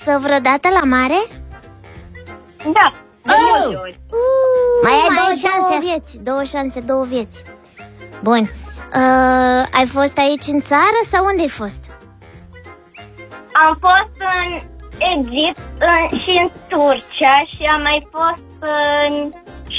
vreodată la mare? Da. Mai ai două șanse. Două șanse, două vieți. Bun. Ai fost aici în țară sau unde ai fost? Am fost în Egipt și în Turcia și am mai fost în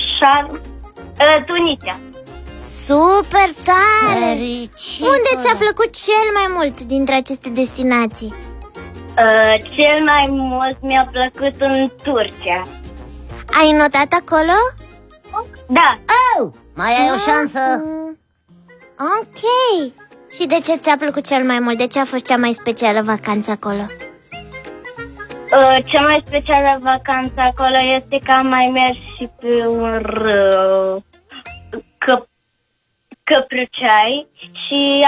Tunisia. Super tare! Fericită. Unde ți-a plăcut cel mai mult dintre aceste destinații? Cel mai mult mi-a plăcut în Turcia. Ai notat acolo? Da. Mai ai o șansă. Ok. Și de ce ți-a plăcut cel mai mult? De ce a fost cea mai specială vacanță acolo? Cea mai specială vacanță acolo este că am mai mers și pe un râu Căpruceai și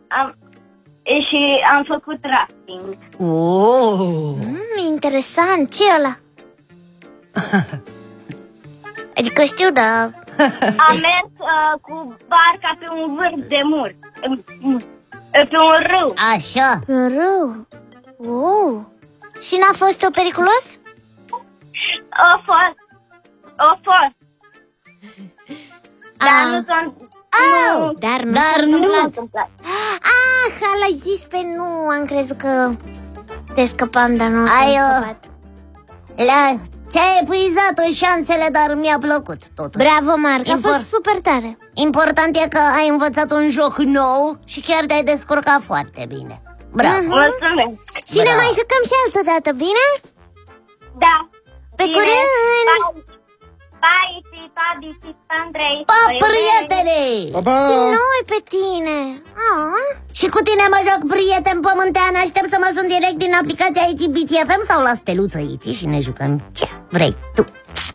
am făcut rafting. Interesant, ce e ăla? Adică știu, dar... Am mers cu barca pe un vârf de mur, pe un râu. Așa. Pe un râu. Și n-a fost periculos? A fost. Dar nu s-a Dar nu. L-ai zis pe nu. Am crezut că te scăpam, dar nu ai scăpat. Ți-ai epuizat șansele, dar mi-a plăcut totuși. Bravo, Marc, a fost super tare. Important e că ai învățat un joc nou și chiar te-ai descurcat foarte bine. Bravo. Mulțumesc. Și ne mai jucăm și altă dată, bine? Da. Pe curând. Bye, Andrei. Pa, prietene! Și noi pe tine. Și cu tine mă joc, prieten pământean. Aștept să mă sun direct din aplicația ITBTFM sau la steluță ITI și ne jucăm ce vrei tu.